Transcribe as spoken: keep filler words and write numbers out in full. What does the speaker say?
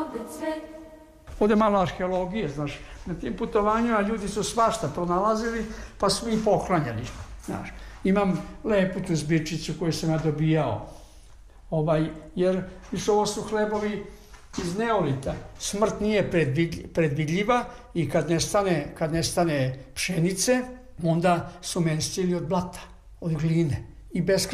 Ovdje je malo arheologije, znaš. Na tim putovanjima ljudi su svašta pronalazili, pa su ih pohranjali, znaš. Imam lepu tu zbirčicu koju sam ja dobijao. Ovaj, jer više ovo su hlebovi iz neolita. Smrt nije predvidljiva i kad nestane, kad nestane pšenice, onda su mensili od blata, od gline. I beskrajno